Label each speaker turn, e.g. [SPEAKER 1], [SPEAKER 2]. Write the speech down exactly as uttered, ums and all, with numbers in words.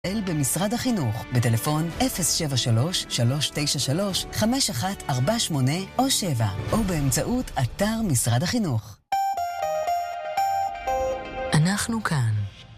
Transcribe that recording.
[SPEAKER 1] במשרד החינוך, בטלפון אפס שבע שלוש שלוש תשע שלוש חמש אחת ארבע שמונה או שבע, או באמצעות אתר משרד החינוך.
[SPEAKER 2] אנחנו כאן,